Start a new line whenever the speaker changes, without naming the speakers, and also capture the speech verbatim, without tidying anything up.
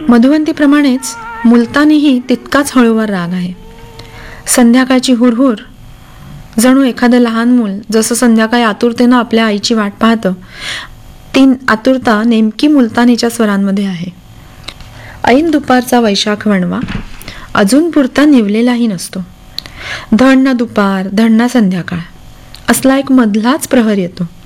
मधुवंतीप्रमाणेच मुलतानीही तितकाच हळूवार राग आहे. संध्याकाळची हुरहुर जणू एखादं लहान मूल जसं संध्याकाळी आतुरतेनं आपल्या आईची वाट पाहतं, ती आतुरता नेमकी मुलतानीच्या स्वरांमध्ये आहे. ऐन दुपारचा वैशाख वणवा अजून पुरता निवलेलाही नसतो. धड ना दुपार, धड ना संध्याकाळ असला एक मधलाच प्रहर येतो.